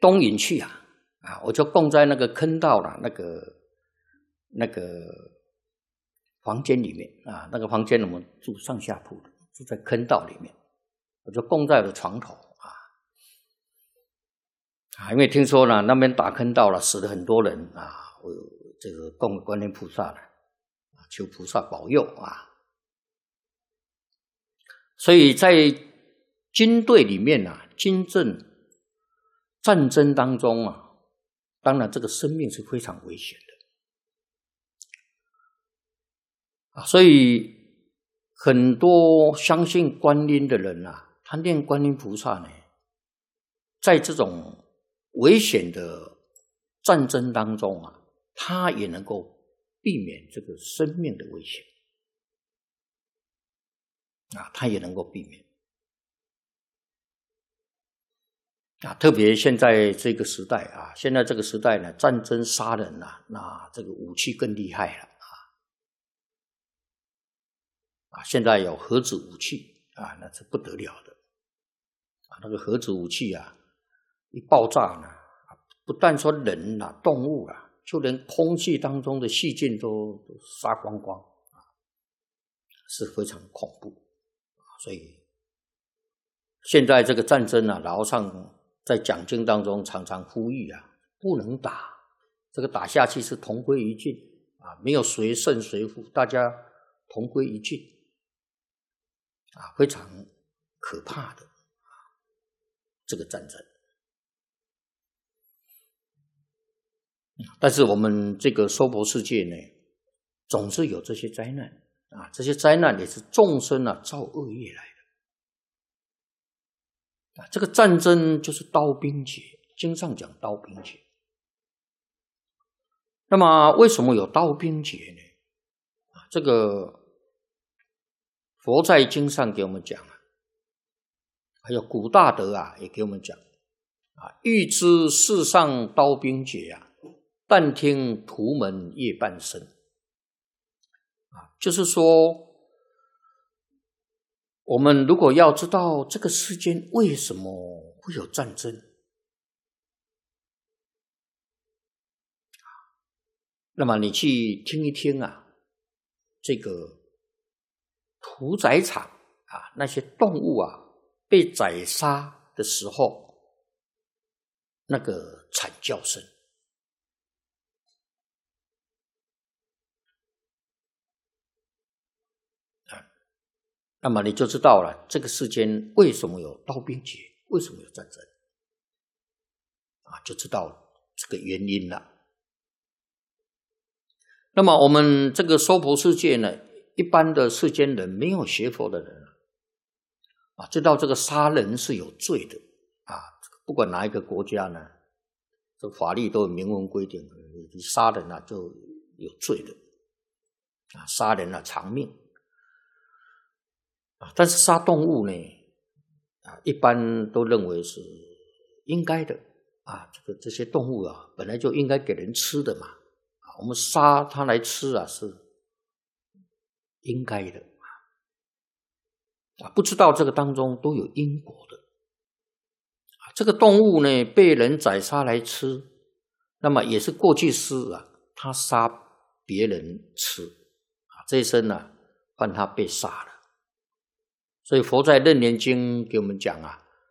东引去我就供在那个坑道啦，那个房间里面那个房间我们住上下铺的，住在坑道里面，我就供在我的床头因为听说呢那边打坑道了，死了很多人我这个供观音菩萨了，求菩萨保佑所以在军队里面军政战争当中当然这个生命是非常危险的所以很多相信观音的人他念观音菩萨呢，在这种危险的战争当中他也能够避免这个生命的危险他也能够避免特别现在这个时代现在这个时代呢，战争杀人那这个武器更厉害了现在有核子武器那是不得了的那个核子武器一爆炸呢，不但说人动物就连空气当中的细菌都杀光光是非常恐怖所以现在这个战争老和尚在讲经当中常常呼吁不能打，这个打下去是同归于尽没有谁胜谁负，大家同归于尽非常可怕的这个战争但是我们这个娑婆世界呢，总是有这些灾难这些灾难也是众生造恶业来的这个战争就是刀兵劫，经上讲刀兵劫。那么为什么有刀兵劫呢？这个佛在经上给我们讲还有古大德也给我们讲欲知世上刀兵劫但听屠门夜半声就是说我们如果要知道这个世间为什么会有战争那么你去听一听这个屠宰场那些动物被宰杀的时候那个惨叫声那么你就知道了这个世间为什么有刀兵劫，为什么有战争就知道这个原因了。那么我们这个娑婆世界呢，一般的世间人没有学佛的人知道这个杀人是有罪的不管哪一个国家呢，这法律都有明文规定，你杀人就有罪的杀人偿命但是杀动物呢一般都认为是应该的这些动物本来就应该给人吃的嘛我们杀它来吃是应该的不知道这个当中都有因果的这个动物呢被人宰杀来吃，那么也是过去世他杀别人吃这一生换他被杀了。所以佛在楞严经给我们讲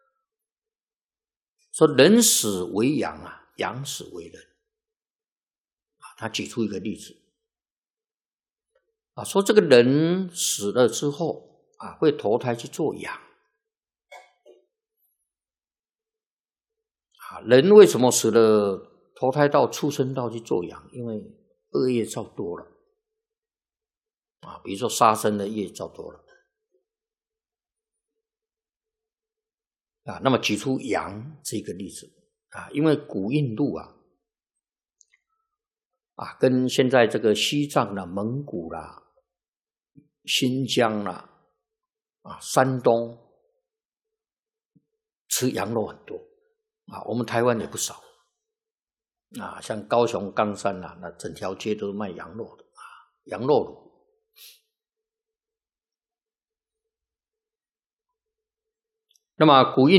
说人死为羊羊死为人他举出一个例子说这个人死了之后会投胎去做羊人为什么死了投胎到畜生道去做羊？因为恶业造多了比如说杀生的业造多了那么举出羊这个例子因为古印度跟现在这个西藏蒙古新疆山东吃羊肉很多我们台湾也不少像高雄冈山那整条街都是卖羊肉的羊肉炉那么古印